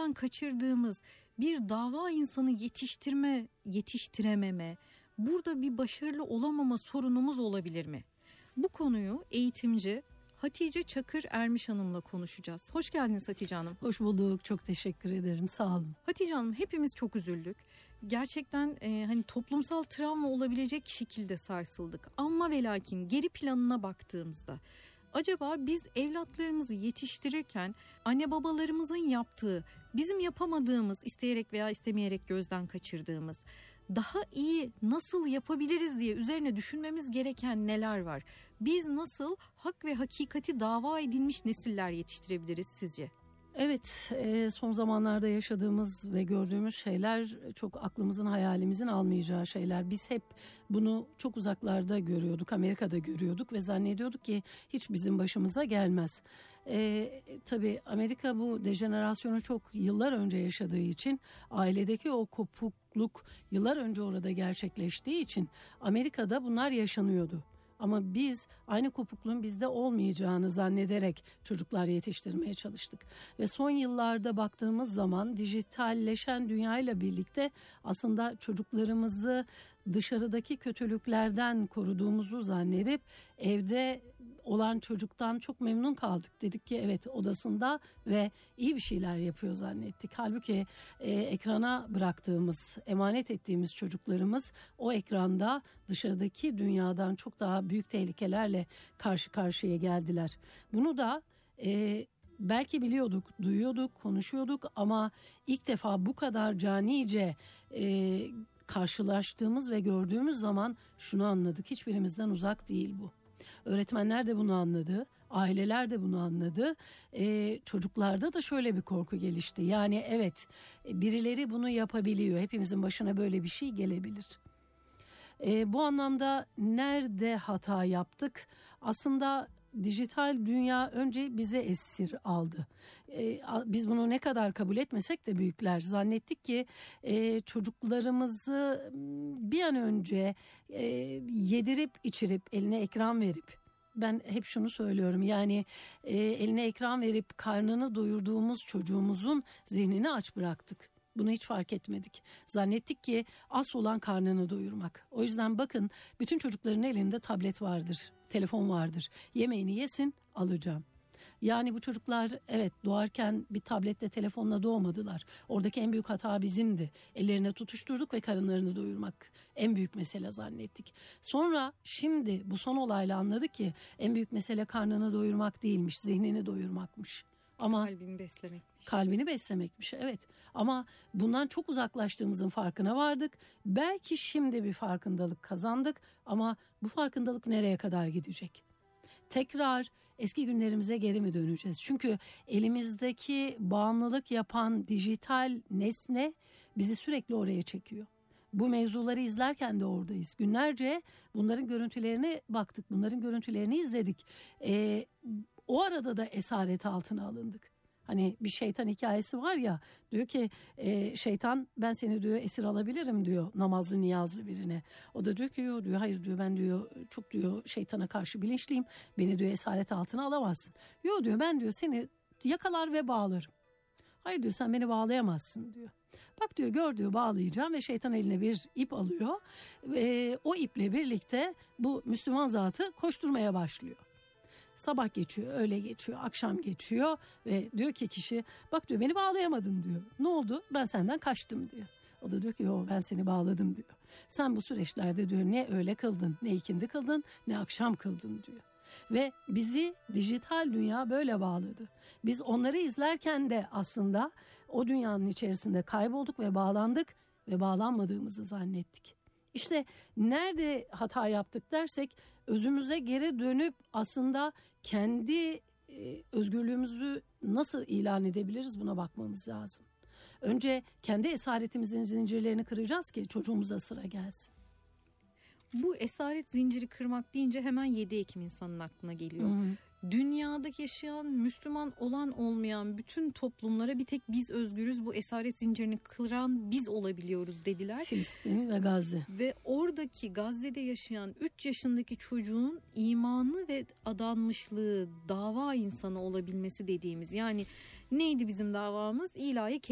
gözden kaçırdığımız bir dava insanı yetiştirememe, burada bir başarılı olamama sorunumuz olabilir mi? Bu konuyu eğitimci Hatice Çakır Ermiş Hanım'la konuşacağız. Hoş geldiniz Hatice Hanım. Hoş bulduk. Çok teşekkür ederim. Sağ olun. Hatice Hanım, hepimiz çok üzüldük. Gerçekten hani toplumsal travma olabilecek şekilde sarsıldık. Ama ve lakin geri planına baktığımızda acaba biz evlatlarımızı yetiştirirken anne babalarımızın yaptığı, bizim yapamadığımız, isteyerek veya istemeyerek gözden kaçırdığımız, daha iyi nasıl yapabiliriz diye üzerine düşünmemiz gereken neler var? Biz nasıl hak ve hakikati dava edilmiş nesiller yetiştirebiliriz sizce? Evet, son zamanlarda yaşadığımız ve gördüğümüz şeyler çok aklımızın hayalimizin almayacağı şeyler. Biz hep bunu çok uzaklarda görüyorduk, Amerika'da görüyorduk ve zannediyorduk ki hiç bizim başımıza gelmez. Tabii Amerika bu dejenerasyonu çok yıllar önce yaşadığı için, ailedeki o kopukluk yıllar önce orada gerçekleştiği için Amerika'da bunlar yaşanıyordu. Ama biz aynı kopukluğun bizde olmayacağını zannederek çocuklar yetiştirmeye çalıştık. Ve son yıllarda baktığımız zaman dijitalleşen dünyayla birlikte aslında çocuklarımızı dışarıdaki kötülüklerden koruduğumuzu zannedip evde olan çocuktan çok memnun kaldık. Dedik ki evet, odasında ve iyi bir şeyler yapıyor zannettik. Halbuki ekrana bıraktığımız, emanet ettiğimiz çocuklarımız o ekranda dışarıdaki dünyadan çok daha büyük tehlikelerle karşı karşıya geldiler. Bunu da belki biliyorduk, duyuyorduk, konuşuyorduk ama ilk defa bu kadar canice karşılaştığımız ve gördüğümüz zaman şunu anladık: hiçbirimizden uzak değil bu. Öğretmenler de bunu anladı, aileler de bunu anladı. Çocuklarda da şöyle bir korku gelişti. Yani evet, birileri bunu yapabiliyor, hepimizin başına böyle bir şey gelebilir. Bu anlamda nerede hata yaptık? Aslında dijital dünya önce bize esir aldı. Biz bunu ne kadar kabul etmesek de büyükler zannettik ki çocuklarımızı bir an önce yedirip içirip eline ekran verip, ben hep şunu söylüyorum, yani eline ekran verip karnını doyurduğumuz çocuğumuzun zihnini aç bıraktık. Bunu hiç fark etmedik. Zannettik ki asıl olan karnını doyurmak. O yüzden bakın, bütün çocukların elinde tablet vardır, telefon vardır. Yemeğini yesin, alacağım. Yani bu çocuklar evet doğarken bir tabletle, telefonla doğmadılar. Oradaki en büyük hata bizimdi. Ellerine tutuşturduk ve karınlarını doyurmak en büyük mesele zannettik. Sonra şimdi bu son olayla anladık ki en büyük mesele karnını doyurmak değilmiş, zihnini doyurmakmış. Ama kalbini beslemekmiş, evet. Ama bundan çok uzaklaştığımızın farkına vardık. Belki şimdi bir farkındalık kazandık ama bu farkındalık nereye kadar gidecek? Tekrar eski günlerimize geri mi döneceğiz? Çünkü elimizdeki bağımlılık yapan dijital nesne bizi sürekli oraya çekiyor. Bu mevzuları izlerken de oradayız. Günlerce bunların görüntülerine baktık, bunların görüntülerini izledik. O arada da esaret altına alındık. Hani bir şeytan hikayesi var ya, diyor ki şeytan, ben seni diyor esir alabilirim diyor namazlı niyazlı birine. O da diyor ki yok diyor, hayır diyor, ben diyor çok diyor şeytana karşı bilinçliyim, beni diyor esaret altına alamazsın. Yok diyor, ben diyor seni yakalar ve bağlarım. Hayır diyor, sen beni bağlayamazsın diyor. Bak diyor, gör diyor, bağlayacağım ve şeytan eline bir ip alıyor. O iple birlikte bu Müslüman zatı koşturmaya başlıyor. Sabah geçiyor, öğle geçiyor, akşam geçiyor ve diyor ki kişi, bak diyor, beni bağlayamadın diyor. Ne oldu? Ben senden kaçtım diyor. O da diyor ki yo, ben seni bağladım diyor. Sen bu süreçlerde diyor ne öğle kıldın, ne ikindi kıldın, ne akşam kıldın diyor. Ve bizi dijital dünya böyle bağladı. Biz onları izlerken de aslında o dünyanın içerisinde kaybolduk ve bağlandık ve bağlanmadığımızı zannettik. İşte nerede hata yaptık dersek, özümüze geri dönüp aslında kendi özgürlüğümüzü nasıl ilan edebiliriz, buna bakmamız lazım. Önce kendi esaretimizin zincirlerini kıracağız ki çocuğumuza sıra gelsin. Bu esaret zinciri kırmak deyince hemen 7 Ekim insanın aklına geliyor. Dünyadaki yaşayan, Müslüman olan olmayan bütün toplumlara bir tek biz özgürüz, bu esaret zincirini kıran biz olabiliyoruz dediler. Filistin ve Gazze. Ve oradaki Gazze'de yaşayan 3 yaşındaki çocuğun imanı ve adanmışlığı, dava insanı olabilmesi dediğimiz, yani neydi bizim davamız? İlahi